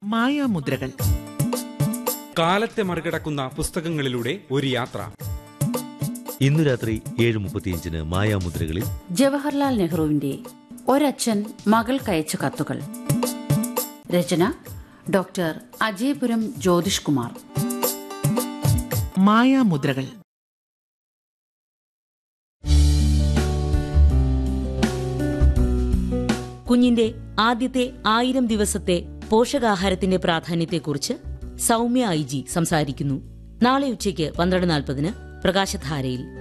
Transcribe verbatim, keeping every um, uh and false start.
മായാമുദ്രകൾ. കാലത്തെ മറികടക്കുന്ന പുസ്തകങ്ങളിലൂടെ ഒരു യാത്ര. ഇന്നു രാത്രി ഏഴ് മുപ്പത്തിയഞ്ചിന് മായാമുദ്രകളിൽ ജവഹർലാൽ നെഹ്റുവിന്റെ ഒരച്ഛൻ മകൾക്കയച്ച കത്തുകൾ. രചന ഡോക്ടർ അജയപുരം ജ്യോതിഷ് കുമാർ. മായാമുദ്രകൾ. കുഞ്ഞിന്റെ ആദ്യത്തെ ആയിരം ദിവസത്തെ പോഷകാഹാരത്തിന്റെ പ്രാധാന്യത്തെക്കുറിച്ച് സൗമ്യ ഐ ജി സംസാരിക്കുന്നു. നാളെ ഉച്ചയ്ക്ക് പന്ത്രണ്ട് നാൽപ്പതിന് പ്രകാശധാരയിൽ.